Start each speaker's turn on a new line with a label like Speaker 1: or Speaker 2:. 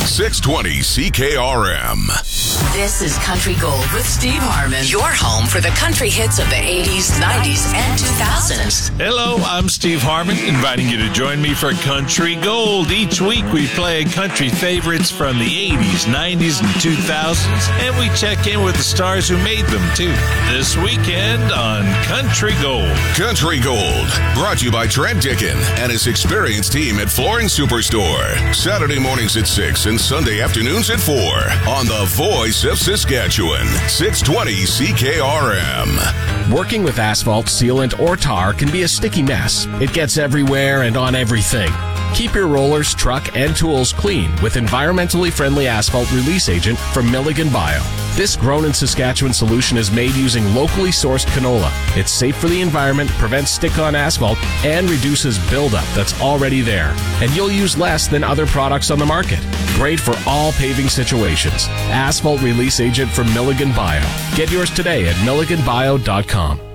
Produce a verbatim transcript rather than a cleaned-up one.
Speaker 1: six twenty C K R M.
Speaker 2: This is Country Gold with Steve Harmon, your home for the country hits of the eighties, nineties, and two thousands.
Speaker 3: Hello, I'm Steve Harmon, inviting you to join me for Country Gold. Each week we play country favorites from the eighties, nineties, and two thousands, and we check in with the stars who made them, too. This weekend on Country Gold.
Speaker 1: Country Gold, brought to you by Trent Dickin and his experienced team at Flooring Superstore. Saturday mornings at six and Sunday afternoons at four on the Voice of Saskatchewan, six twenty C K R M.
Speaker 4: Working with asphalt, sealant, or tar can be a sticky mess. It gets everywhere and on everything. Keep your rollers, truck, and tools clean with environmentally friendly asphalt release agent from Milligan Bio. This grown-in-Saskatchewan solution is made using locally sourced canola. It's safe for the environment, prevents stick-on asphalt, and reduces buildup that's already there. And you'll use less than other products on the market. Great for all paving situations. Asphalt release agent from Milligan Bio. Get yours today at milligan bio dot com.